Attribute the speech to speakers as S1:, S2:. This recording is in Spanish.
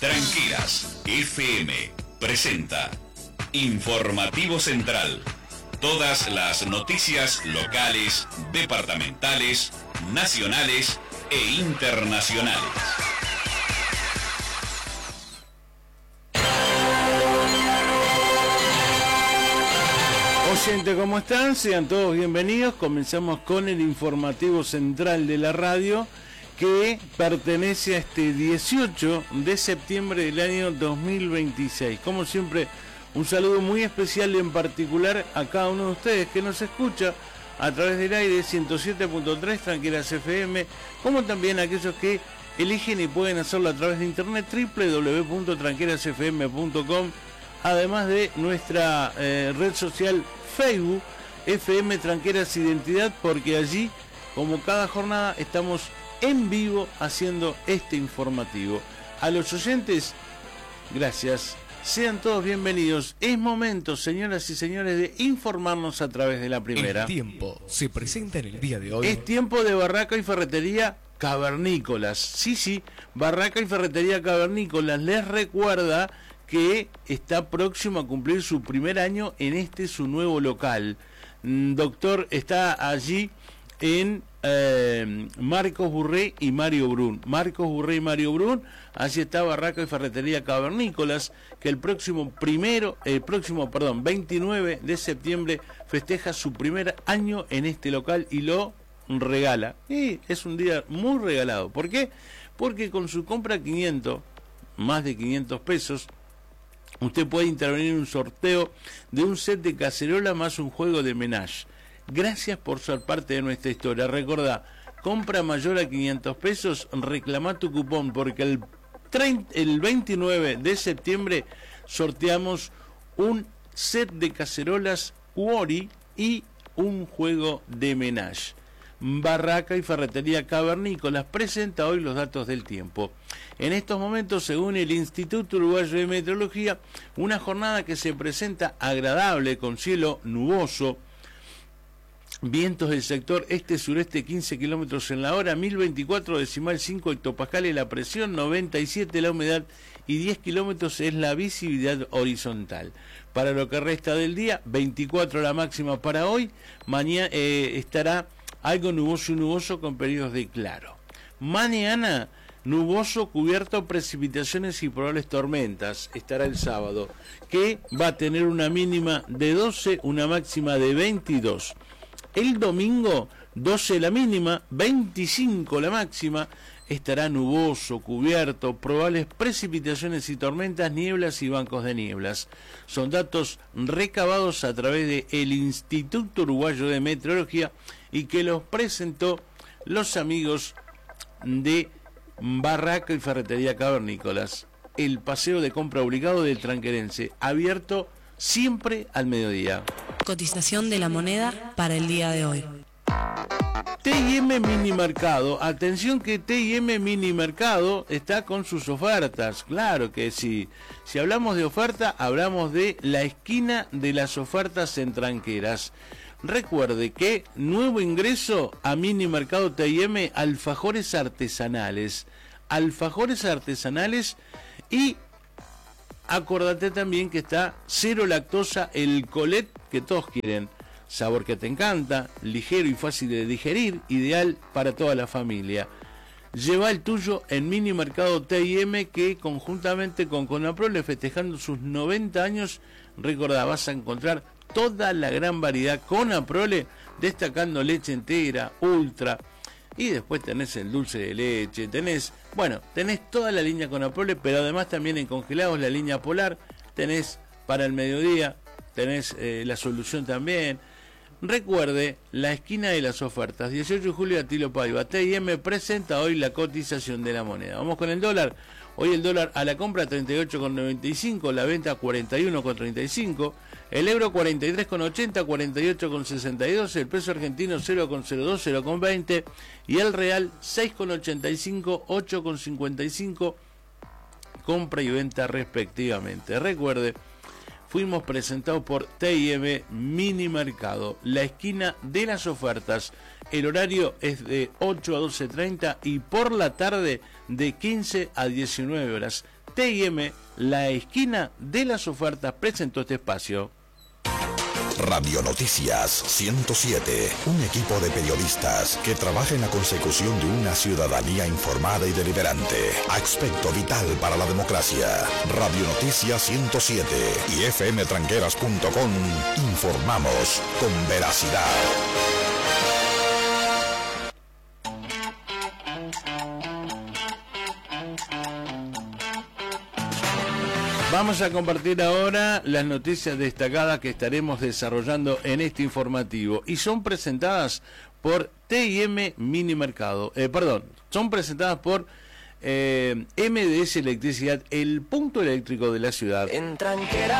S1: Tranqueras FM presenta Informativo Central. Todas las noticias locales, departamentales, nacionales e internacionales.
S2: Oyente, ¿cómo están? Sean todos bienvenidos. Comenzamos con el informativo central de la radio, que pertenece a este 18 de septiembre del año 2026. Como siempre, un saludo muy especial y en particular a cada uno de ustedes que nos escucha a través del aire 107.3 Tranqueras FM, como también a aquellos que eligen y pueden hacerlo a través de internet www.tranquerasfm.com, además de nuestra red social Facebook FM Tranqueras Identidad, porque allí, como cada jornada, estamos en vivo haciendo este informativo. A los oyentes, gracias. Sean todos bienvenidos. Es momento, señoras y señores, de informarnos a través de la primera.
S3: El tiempo se presenta en el día de hoy.
S2: Es tiempo de Barraca y Ferretería Cavernícolas. Sí, Barraca y Ferretería Cavernícolas les recuerda que está próximo a cumplir su primer año en su nuevo local. Doctor está allí en Marcos Burré y Mario Brun. Allí está Barraca y Ferretería Cavernícolas, que el próximo 29 de septiembre festeja su primer año en este local y lo regala. Y es un día muy regalado. ¿Por qué? Porque con su compra más de 500 pesos, usted puede intervenir en un sorteo de un set de cacerola más un juego de menage. Gracias por ser parte de nuestra historia. Recordá, compra mayor a 500 pesos, reclama tu cupón, porque el 29 de septiembre sorteamos un set de cacerolas Cuori y un juego de menage. Barraca y Ferretería Cavernícolas presenta hoy los datos del tiempo. En estos momentos, según el Instituto Uruguayo de Meteorología, una jornada que se presenta agradable con cielo nuboso, vientos del sector este-sureste 15 kilómetros en la hora, 1024,5 hectopascales la presión, 97 la humedad y 10 kilómetros es la visibilidad horizontal. Para lo que resta del día, 24 la máxima para hoy, mañana estará algo nuboso con periodos de claro. Mañana, nuboso, cubierto, precipitaciones y probables tormentas. Estará el sábado, que va a tener una mínima de 12, una máxima de 22. El domingo, 12 la mínima, 25 la máxima, estará nuboso, cubierto, probables precipitaciones y tormentas, nieblas y bancos de nieblas. Son datos recabados a través del Instituto Uruguayo de Meteorología y que los presentó los amigos de Barraca y Ferretería Cavernícolas. El paseo de compra obligado del tranquerense, abierto siempre al mediodía.
S4: Cotización de la moneda para el día de hoy.
S2: T&M Minimercado, atención que T&M Minimercado está con sus ofertas, claro que sí. Si hablamos de oferta, hablamos de la esquina de las ofertas en Tranqueras. Recuerde que nuevo ingreso a Minimercado T&M, alfajores artesanales y acordate también que está cero lactosa el Colet que todos quieren. Sabor que te encanta, ligero y fácil de digerir, ideal para toda la familia. Lleva el tuyo en Minimercado T&M, que conjuntamente con Conaprole, festejando sus 90 años, recordá, vas a encontrar toda la gran variedad Conaprole, destacando leche entera, ultra, y después tenés el dulce de leche, tenés toda la línea Conaprole, pero además también en congelados la línea Polar, tenés para el mediodía, tenés la solución también. Recuerde, la esquina de las ofertas, 18 de julio, Atilo Paiva. T&M presenta hoy la cotización de la moneda. Vamos con el dólar. Hoy el dólar a la compra 38,95, la venta 41,35, el euro 43,80, 48,62, el peso argentino 0,02, 0,20 y el real 6,85, 8,55, compra y venta respectivamente. Recuerde, fuimos presentados por T&M Minimercado, la esquina de las ofertas. El horario es de 8 a 12:30 y por la tarde de 15 a 19 horas. TIM, la esquina de las ofertas, presentó este espacio.
S5: Radio Noticias 107, un equipo de periodistas que trabaja en la consecución de una ciudadanía informada y deliberante. Aspecto vital para la democracia. Radio Noticias 107 y fmtranqueras.com. Informamos con veracidad.
S2: Vamos a compartir ahora las noticias destacadas que estaremos desarrollando en este informativo y son presentadas por TIM Minimercado. Son presentadas por MDS Electricidad, el punto eléctrico de la ciudad.